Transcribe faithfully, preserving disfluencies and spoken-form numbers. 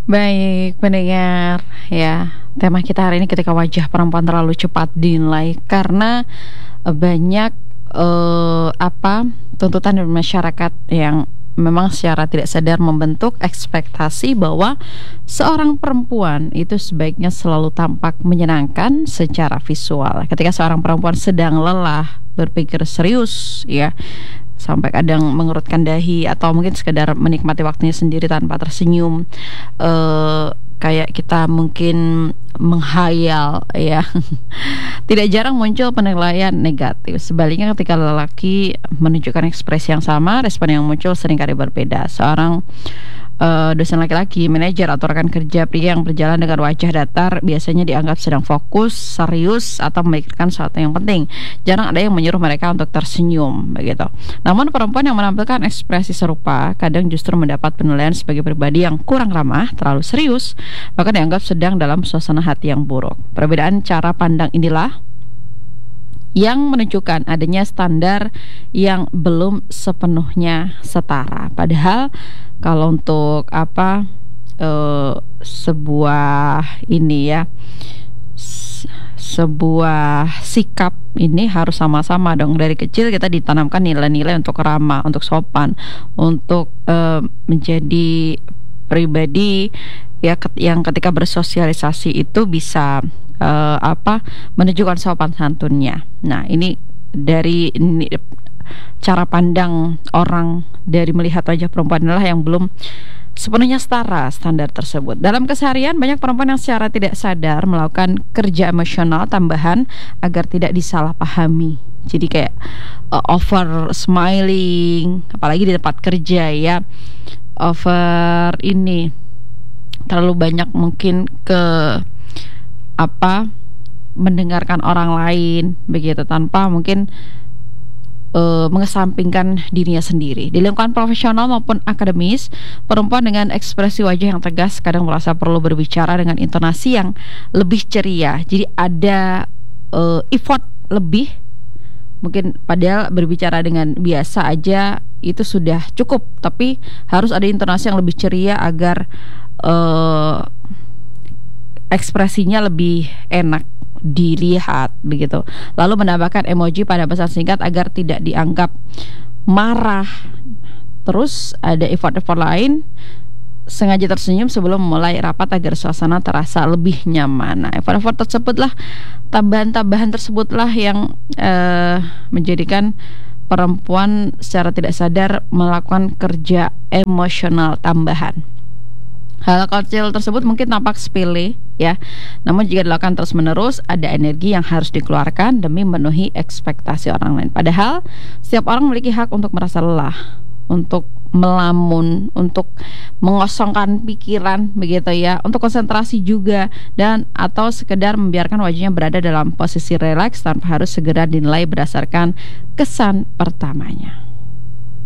Baik, pendengar, ya, tema kita hari ini ketika wajah perempuan terlalu cepat dinilai karena eh, banyak eh, apa tuntutan dari masyarakat yang memang secara tidak sadar membentuk ekspektasi bahwa seorang perempuan itu sebaiknya selalu tampak menyenangkan secara visual. Ketika seorang perempuan sedang lelah, berpikir serius, ya, sampai kadang mengerutkan dahi atau mungkin sekedar menikmati waktunya sendiri tanpa tersenyum, eh kayak kita mungkin menghayal, ya. Tidak jarang muncul penilaian negatif. Sebaliknya ketika lelaki menunjukkan ekspresi yang sama, respon yang muncul seringkali berbeda. Seorang eh, dosen laki-laki, manajer atau rekan kerja pria yang berjalan dengan wajah datar biasanya dianggap sedang fokus, serius, atau memikirkan sesuatu yang penting. Jarang ada yang menyuruh mereka untuk tersenyum, begitu. Namun perempuan yang menampilkan ekspresi serupa kadang justru mendapat penilaian sebagai pribadi yang kurang ramah, terlalu serius, bahkan dianggap sedang dalam suasana hati yang buruk. Perbedaan cara pandang inilah yang menunjukkan adanya standar yang belum sepenuhnya setara. Padahal kalau untuk apa eh, sebuah ini ya s- sebuah sikap ini harus sama-sama dong. Dari kecil kita ditanamkan nilai-nilai untuk ramah, untuk sopan, untuk eh, menjadi pribadi ya ket- yang ketika bersosialisasi itu bisa eh, apa menunjukkan sopan santunnya. Nah, ini dari ini, cara pandang orang dari melihat wajah perempuan adalah yang belum sepenuhnya setara standar tersebut. Dalam keseharian banyak perempuan yang secara tidak sadar melakukan kerja emosional tambahan agar tidak disalahpahami. Jadi kayak uh, over smiling, apalagi di tempat kerja ya. Over ini terlalu banyak mungkin ke apa mendengarkan orang lain begitu tanpa mungkin uh, mengesampingkan dirinya sendiri. Di lingkungan profesional maupun akademis, perempuan dengan ekspresi wajah yang tegas kadang merasa perlu berbicara dengan intonasi yang lebih ceria. Jadi ada uh, effort lebih, mungkin padahal berbicara dengan biasa aja itu sudah cukup, tapi harus ada intonasi yang lebih ceria agar uh, ekspresinya lebih enak dilihat begitu. Lalu menambahkan emoji pada pesan singkat agar tidak dianggap marah. Terus ada effort-effort lain, sengaja tersenyum sebelum memulai rapat agar suasana terasa lebih nyaman. Nah, effort-effort tersebutlah, tambahan-tambahan tersebutlah yang uh, menjadikan perempuan secara tidak sadar melakukan kerja emosional tambahan. Hal kecil tersebut mungkin tampak sepele ya, namun jika dilakukan terus-menerus ada energi yang harus dikeluarkan demi memenuhi ekspektasi orang lain. Padahal setiap orang memiliki hak untuk merasa lelah, untuk melamun, untuk mengosongkan pikiran begitu ya, untuk konsentrasi juga, dan atau sekedar membiarkan wajahnya berada dalam posisi rileks tanpa harus segera dinilai berdasarkan kesan pertamanya.